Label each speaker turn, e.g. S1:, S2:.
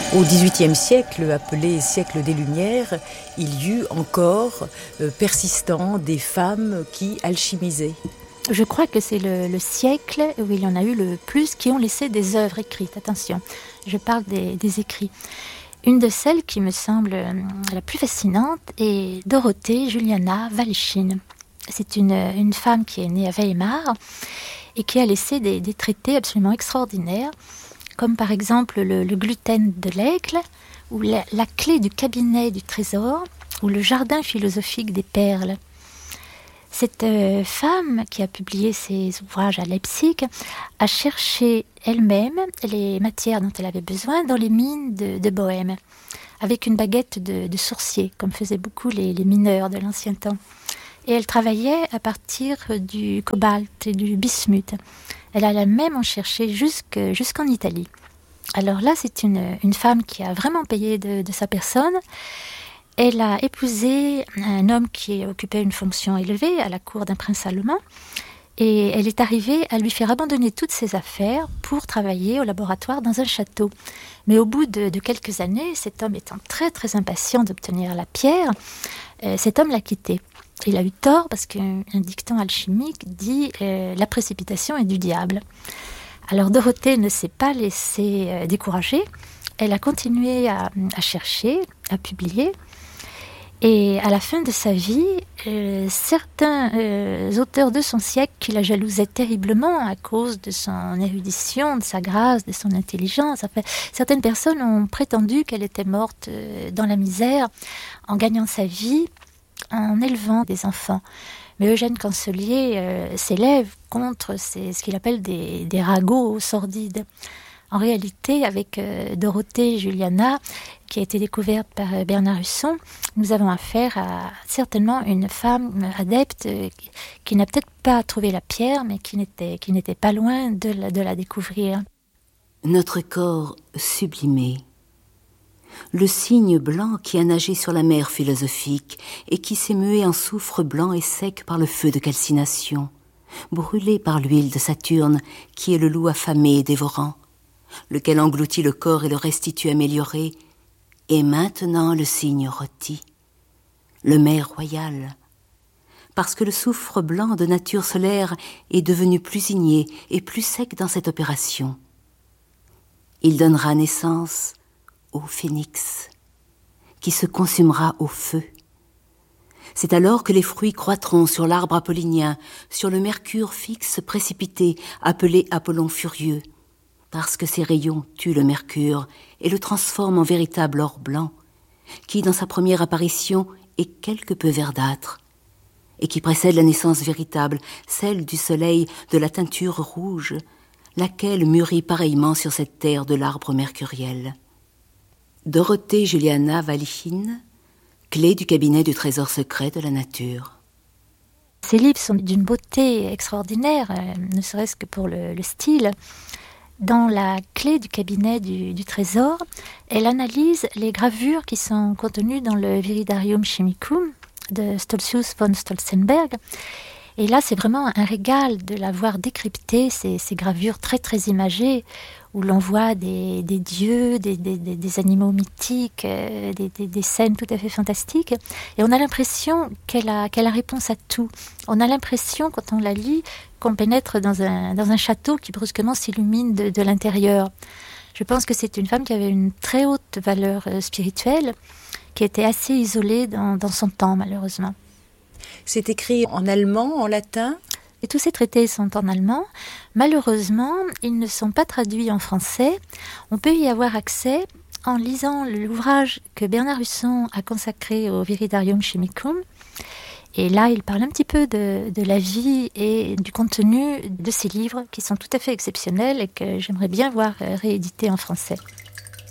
S1: Au XVIIIe siècle, appelé siècle des Lumières, il y eut encore persistant des femmes qui alchimisaient.
S2: Je crois que c'est le siècle où il y en a eu le plus qui ont laissé des œuvres écrites. Attention, je parle des écrits. Une de celles qui me semble la plus fascinante est Dorothée Juliana Walchijn. C'est une femme qui est née à Weimar et qui a laissé des traités absolument extraordinaires, comme par exemple le gluten de l'aigle, ou la clé du cabinet du trésor, ou le jardin philosophique des perles. Cette femme qui a publié ses ouvrages à Leipzig a cherché elle-même les matières dont elle avait besoin dans les mines de Bohême, avec une baguette de sourcier, comme faisaient beaucoup les mineurs de l'ancien temps. Et elle travaillait à partir du cobalt et du bismuth. Elle allait même en chercher jusqu'en Italie. Alors là, c'est une femme qui a vraiment payé de sa personne. Elle a épousé un homme qui occupait une fonction élevée à la cour d'un prince allemand. Et elle est arrivée à lui faire abandonner toutes ses affaires pour travailler au laboratoire dans un château. Mais au bout de quelques années, cet homme étant très très impatient d'obtenir la pierre, cet homme l'a quitté. Il a eu tort parce qu'un dicton alchimique dit « la précipitation est du diable ». Alors Dorothée ne s'est pas laissée décourager. Elle a continué à chercher, à publier. Et à la fin de sa vie, certains auteurs de son siècle qui la jalousaient terriblement à cause de son érudition, de sa grâce, de son intelligence. Enfin, certaines personnes ont prétendu qu'elle était morte dans la misère en gagnant sa vie en élevant des enfants. Mais Eugène Cancelier s'élève contre ce qu'il appelle des ragots sordides. En réalité, avec Dorothée Juliana, qui a été découverte par Bernard Husson, nous avons affaire à certainement une femme adepte qui n'a peut-être pas trouvé la pierre, mais qui n'était pas loin de la découvrir.
S3: Notre corps sublimé, le cygne blanc qui a nagé sur la mer philosophique et qui s'est mué en soufre blanc et sec par le feu de calcination, brûlé par l'huile de Saturne qui est le loup affamé et dévorant, lequel engloutit le corps et le restitue amélioré, et maintenant le cygne rôti, le maire royal, parce que le soufre blanc de nature solaire est devenu plus igné et plus sec dans cette opération. Il donnera naissance au phénix, qui se consumera au feu. C'est alors que les fruits croîtront sur l'arbre apollinien, sur le mercure fixe précipité, appelé Apollon furieux, parce que ses rayons tuent le mercure et le transforment en véritable or blanc, qui, dans sa première apparition, est quelque peu verdâtre, et qui précède la naissance véritable, celle du soleil de la teinture rouge, laquelle mûrit pareillement sur cette terre de l'arbre mercuriel. Dorothée Juliana Walchijn, clé du cabinet du trésor secret de la nature.
S2: Ces livres sont d'une beauté extraordinaire, ne serait-ce que pour le style. Dans la clé du cabinet du trésor, elle analyse les gravures qui sont contenues dans le Viridarium Chemicum de Stolzius von Stolzenberg. Et là, c'est vraiment un régal de la voir décrypter ces gravures très très imagées, où l'on voit des dieux, des animaux mythiques, des scènes tout à fait fantastiques. Et on a l'impression qu'elle a réponse à tout. On a l'impression, quand on la lit, qu'on pénètre dans un château qui brusquement s'illumine de l'intérieur. Je pense que c'est une femme qui avait une très haute valeur spirituelle, qui était assez isolée dans son temps, malheureusement.
S1: C'est écrit en allemand, en latin ?
S2: Et tous ces traités sont en allemand. Malheureusement, ils ne sont pas traduits en français. On peut y avoir accès en lisant l'ouvrage que Bernard Husson a consacré au Viridarium Chemicum. Et là, il parle un petit peu de la vie et du contenu de ces livres qui sont tout à fait exceptionnels et que j'aimerais bien voir réédités en français.